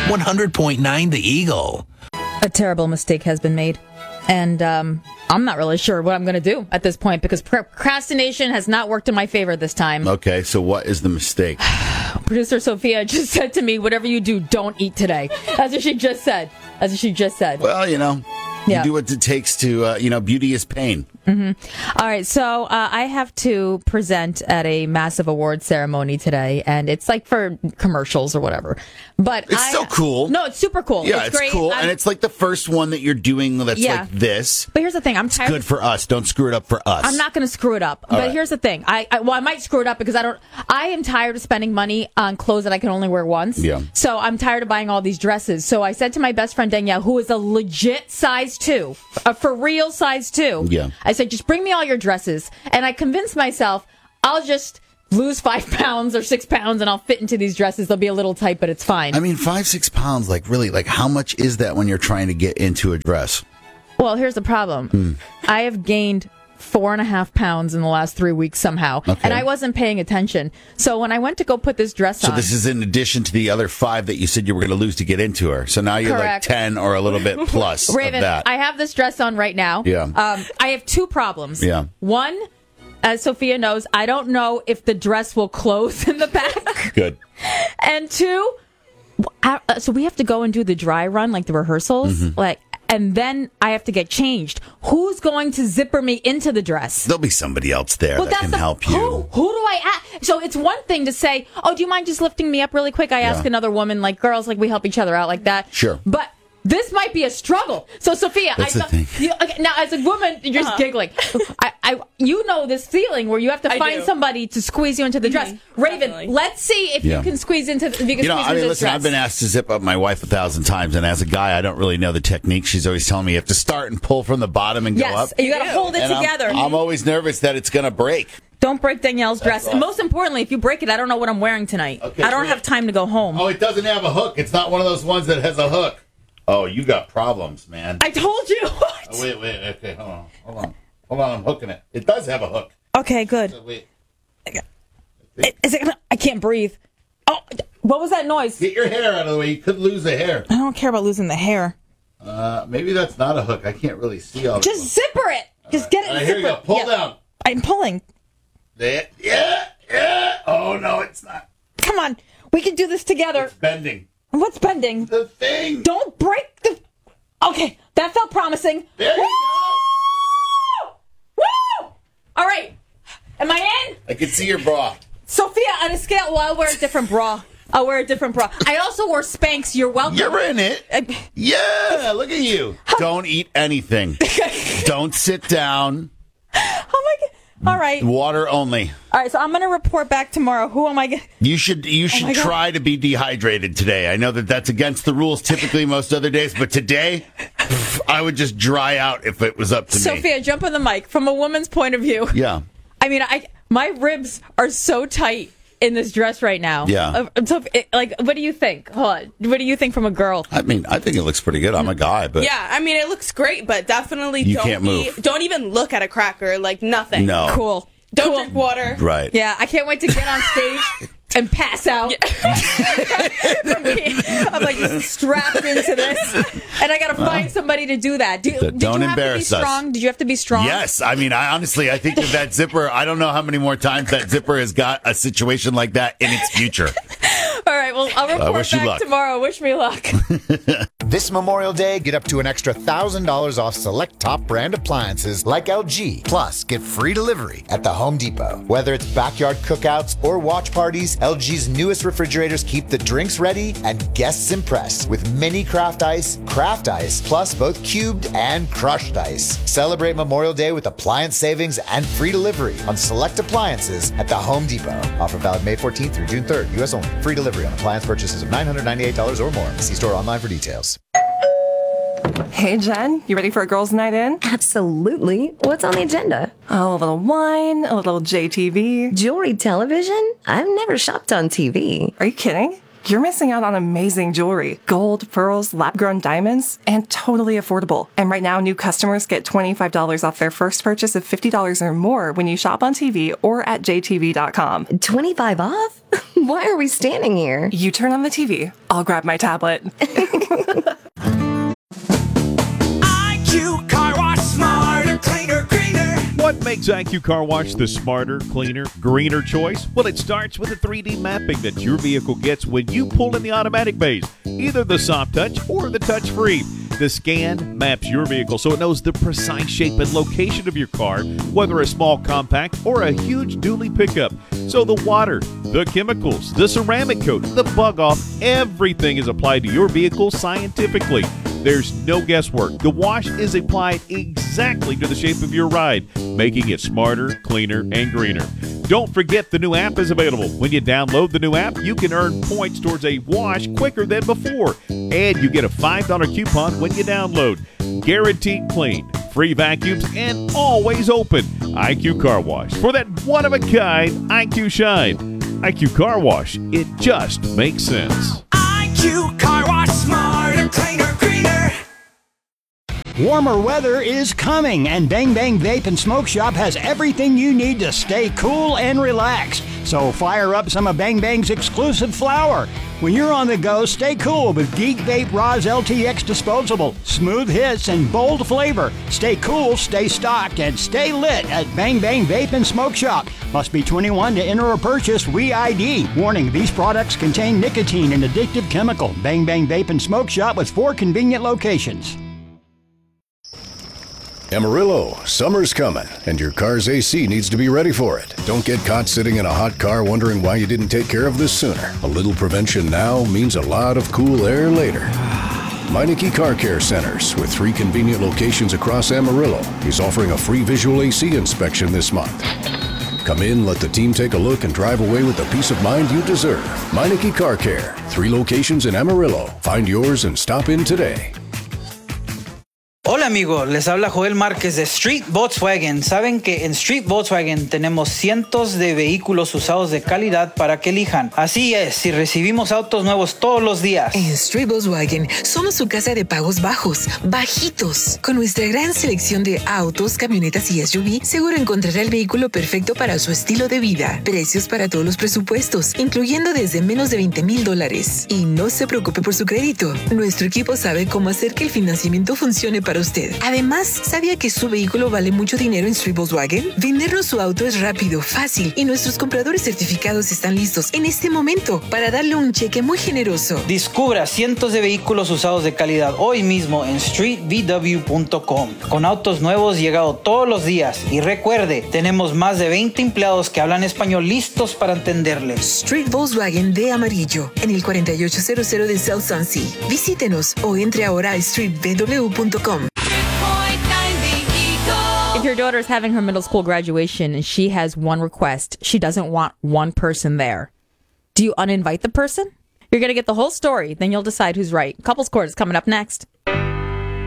100.9 The Eagle. A terrible mistake has been made. And I'm not really sure what I'm going to do at this point because procrastination has not worked in my favor this time. Okay, so what is the mistake? Producer Sophia just said to me, whatever you do, don't eat today. That's what she just said. Well, you do what it takes to, beauty is pain. Mm-hmm. All right, so I have to present at a massive award ceremony today, and it's like for commercials or whatever. But it's so cool. No, it's super cool. Yeah, it's great. Cool, and it's like the first one that you're doing that's like this. But here's the thing, I'm tired. It's good for us. Don't screw it up for us. I'm not going to screw it up. But here's the thing, I might screw it up because I am tired of spending money on clothes that I can only wear once. Yeah. So I'm tired of buying all these dresses. So I said to my best friend Danielle, who is a legit size 2, a for real size 2. Yeah. I said, just bring me all your dresses. And I convinced myself, I'll just lose 5 pounds or 6 pounds and I'll fit into these dresses. They'll be a little tight, but it's fine. I mean, 5-6 pounds, how much is that when you're trying to get into a dress? Well, here's the problem. I have gained 4.5 pounds in the last 3 weeks somehow. Okay. And I wasn't paying attention. So when I went to go put this dress on. So this is in addition to the other 5 that you said you were going to lose to get into her. So now you're Correct. like 10 or a little bit plus Raven, of that. I have this dress on right now. Yeah. I have 2 problems. Yeah. One, as Sophia knows, I don't know if the dress will close in the back. Good. And 2, so we have to go and do the dry run, like the rehearsals, and then I have to get changed. Who's going to zipper me into the dress? There'll be somebody else there that can help you. Who do I ask? So it's one thing to say, oh, do you mind just lifting me up really quick? I ask another woman, like girls, like we help each other out like that. Sure. But this might be a struggle. So, Sophia, That's the thing. Now, as a woman, you're just giggling. You know this feeling where you have to find somebody to squeeze you into the dress. Raven, Definitely. Let's see if you can squeeze into the listen, dress. I've been asked to zip up my wife 1,000 times, and as a guy, I don't really know the technique. She's always telling me you have to start and pull from the bottom and go up. Yes, you got to hold it together. I'm always nervous that it's going to break. Don't break Danielle's dress. And most importantly, if you break it, I don't know what I'm wearing tonight. Okay, I don't have time to go home. Oh, it doesn't have a hook. It's not one of those ones that has a hook. Oh, you got problems, man. I told you. What? Oh, wait. Okay, hold on. I'm hooking it. It does have a hook. Okay, good. So, wait. Is it gonna, I can't breathe. Oh, what was that noise? Get your hair out of the way. You could lose the hair. I don't care about losing the hair. Maybe that's not a hook. I can't really see all. Just zipper it. Just get it. All right, here you go. Pull down. I'm pulling. There. Yeah. Oh no, it's not. Come on, we can do this together. It's bending. What's bending? The thing. Don't break the. Okay, that felt promising. There you go. Woo! All right. Am I in? I can see your bra. Sophia, on a scale, well, I'll wear a different bra. I also wore Spanx. You're welcome. You're in it. Yeah, look at you. Don't eat anything. Don't sit down. Oh, my God. All right. Water only. All right, so I'm going to report back tomorrow. Who am I going to... You should try to be dehydrated today. I know that that's against the rules typically most other days, but today, I would just dry out if it was up to me. Sophia, jump on the mic. From a woman's point of view. Yeah. I mean, my ribs are so tight in this dress right now. Yeah. So, what do you think? Hold on. What do you think from a girl? I mean, I think it looks pretty good. I'm a guy, but... Yeah, I mean, it looks great, but definitely can't move. Don't even look at a cracker, like nothing. No. Cool. Don't drink water. Right. Yeah, I can't wait to get on stage and pass out. I'm like strapped into this, and I gotta find somebody to do that. Don't embarrass us. Did you have to be strong? Yes. I mean, I think that zipper, I don't know how many more times that zipper has got a situation like that in its future. All right, well, I'll report back tomorrow. Wish me luck. This Memorial Day, get up to an extra $1,000 off select top brand appliances like LG. Plus, get free delivery at the Home Depot. Whether it's backyard cookouts or watch parties, LG's newest refrigerators keep the drinks ready and guests impressed with mini craft ice, plus both cubed and crushed ice. Celebrate Memorial Day with appliance savings and free delivery on select appliances at the Home Depot. Offer valid May 14th through June 3rd, U.S. only. Free delivery on appliance purchases of $998 or more. See store online for details. Hey, Jen, you ready for a girls' night in? Absolutely. What's on the agenda? Oh, a little wine, a little JTV. Jewelry television? I've never shopped on TV. Are you kidding? you're missing out on amazing jewelry. Gold, pearls, lab-grown diamonds, and totally affordable. And right now, new customers get $25 off their first purchase of $50 or more when you shop on TV or at jtv.com. 25 off? Why are we standing here? You turn on the TV. I'll grab my tablet. IQ Car Wash, smarter, cleaner, greener. What makes IQ Car Wash the smarter, cleaner, greener choice? Well, it starts with the 3D mapping that your vehicle gets when you pull in the automatic bays, either the soft touch or the touch free. The scan maps your vehicle so it knows the precise shape and location of your car, whether a small compact or a huge dually pickup. So the water, the chemicals, the ceramic coat, the bug off, everything is applied to your vehicle scientifically. There's no guesswork. The wash is applied exactly to the shape of your ride, making it smarter, cleaner, and greener. Don't forget the new app is available. When you download the new app, you can earn points towards a wash quicker than before. And you get a $5 coupon when you download. Guaranteed clean, free vacuums, and always open. IQ Car Wash. For that one-of-a-kind IQ shine. IQ Car Wash. It just makes sense. IQ Car Wash, smarter, cleaner, greener. Warmer weather is coming, and Bang Bang Vape and Smoke Shop has everything you need to stay cool and relaxed. So fire up some of Bang Bang's exclusive flower. When you're on the go, stay cool with Geek Vape Roz LTX Disposable. Smooth hits and bold flavor. Stay cool, stay stocked, and stay lit at Bang Bang Vape and Smoke Shop. Must be 21 to enter or purchase re-ID. Warning, these products contain nicotine and addictive chemical. Bang Bang Vape and Smoke Shop with 4 convenient locations. Amarillo, summer's coming, and your car's AC needs to be ready for it. Don't get caught sitting in a hot car wondering why you didn't take care of this sooner. A little prevention now means a lot of cool air later. Meineke Car Care Centers, with 3 convenient locations across Amarillo, is offering a free visual AC inspection this month. Come in, let the team take a look, and drive away with the peace of mind you deserve. Meineke Car Care, 3 locations in Amarillo. Find yours and stop in today. Hola amigos, les habla Joel Márquez de Street Volkswagen. Saben que en Street Volkswagen tenemos cientos de vehículos usados de calidad para que elijan. Así es, y recibimos autos nuevos todos los días. En Street Volkswagen somos su casa de pagos bajos, bajitos. Con nuestra gran selección de autos, camionetas y SUV, seguro encontrará el vehículo perfecto para su estilo de vida. Precios para todos los presupuestos, incluyendo desde menos de $20,000. Y no se preocupe por su crédito. Nuestro equipo sabe cómo hacer que el financiamiento funcione para usted. Además, ¿sabía que su vehículo vale mucho dinero en Street Volkswagen? Vendernos su auto es rápido, fácil y nuestros compradores certificados están listos en este momento para darle un cheque muy generoso. Descubra cientos de vehículos usados de calidad hoy mismo en streetvw.com. Con autos nuevos llegado todos los días. Y recuerde, tenemos más de 20 empleados que hablan español listos para entenderle. Street Volkswagen de amarillo en el 4800 de South Sunset. Visítenos o entre ahora a streetvw.com. If your daughter is having her middle school graduation and she has one request, she doesn't want one person there, do you uninvite the person? You're going to get the whole story, then you'll decide who's right. Couples Court is coming up next.